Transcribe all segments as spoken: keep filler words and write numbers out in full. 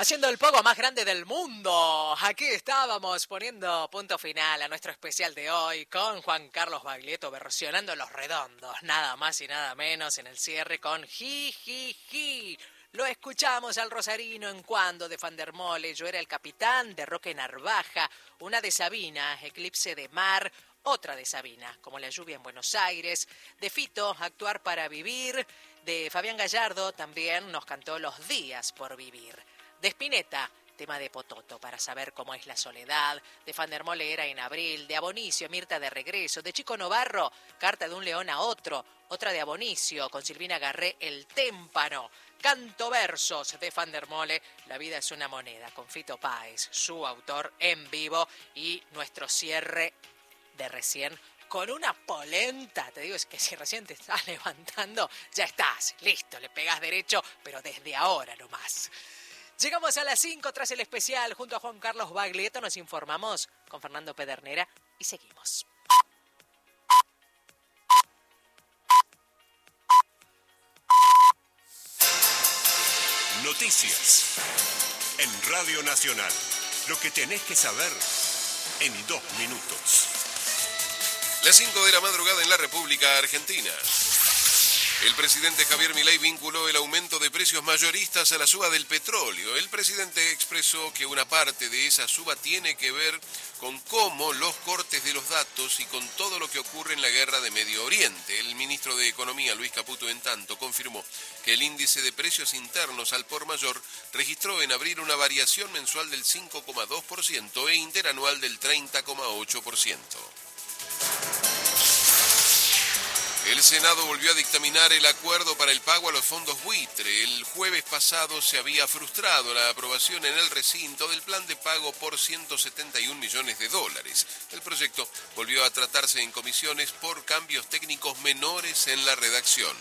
Haciendo el pogo más grande del mundo. Aquí estábamos poniendo punto final a nuestro especial de hoy con Juan Carlos Baglietto versionando Los Redondos, nada más y nada menos, en el cierre con Ji, Ji, Ji. Lo escuchamos al rosarino en Cuando de Fandermole, Yo era el capitán, de Roque Narvaja, una de Sabina, Eclipse de mar, otra de Sabina, como La lluvia en Buenos Aires, de Fito, Actuar para vivir, de Fabián Gallardo también nos cantó Los días por vivir. De Spinetta, tema de Pototo, Para saber cómo es la soledad, de Fandermole Era en abril, de Abonicio, Mirta de regreso, de Chico Novarro, Carta de un león a otro, otra de Abonicio, con Silvina Garré, El témpano, Canto versos de Fandermole, La vida es una moneda, con Fito Páez, su autor en vivo, y nuestro cierre de recién con una polenta. Te digo, es que si recién te estás levantando, ya estás, listo, le pegás derecho, pero desde ahora nomás. Llegamos a las cinco tras el especial. Junto a Juan Carlos Baglietto nos informamos con Fernando Pedernera y seguimos. Noticias en Radio Nacional. Lo que tenés que saber en dos minutos. Las cinco de la madrugada en la República Argentina. El presidente Javier Milei vinculó el aumento de precios mayoristas a la suba del petróleo. El presidente expresó que una parte de esa suba tiene que ver con cómo los cortes de los datos y con todo lo que ocurre en la guerra de Medio Oriente. El ministro de Economía, Luis Caputo, en tanto, confirmó que el índice de precios internos al por mayor registró en abril una variación mensual del cinco coma dos por ciento e interanual del treinta coma ocho por ciento. El Senado volvió a dictaminar el acuerdo para el pago a los fondos buitre. El jueves pasado se había frustrado la aprobación en el recinto del plan de pago por ciento setenta y un millones de dólares. El proyecto volvió a tratarse en comisiones por cambios técnicos menores en la redacción.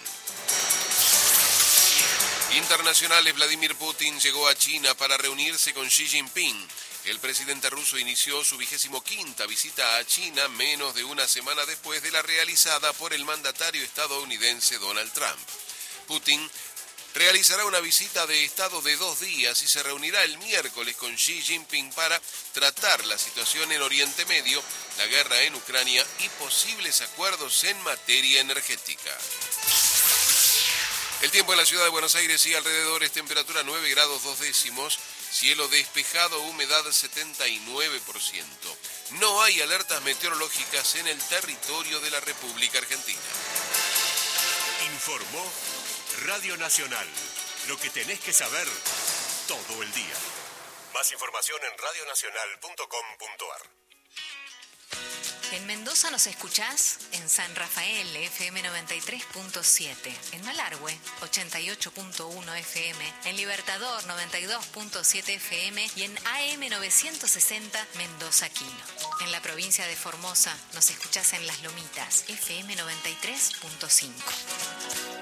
Internacionales, Vladimir Putin llegó a China para reunirse con Xi Jinping. El presidente ruso inició su vigésimo quinta visita a China menos de una semana después de la realizada por el mandatario estadounidense Donald Trump. Putin realizará una visita de estado de dos días y se reunirá el miércoles con Xi Jinping para tratar la situación en Oriente Medio, la guerra en Ucrania y posibles acuerdos en materia energética. El tiempo en la ciudad de Buenos Aires y alrededores, temperatura nueve grados dos décimos, cielo despejado, humedad setenta y nueve por ciento. No hay alertas meteorológicas en el territorio de la República Argentina. Informó Radio Nacional. Lo que tenés que saber todo el día. Más información en radio nacional punto com punto a r. En Mendoza nos escuchás en San Rafael, F M noventa y tres punto siete, en Malargüe, ochenta y ocho punto uno F M, en Libertador, noventa y dos punto siete F M y en A M novecientos sesenta Mendoza Quino. En la provincia de Formosa nos escuchás en Las Lomitas, F M noventa y tres punto cinco.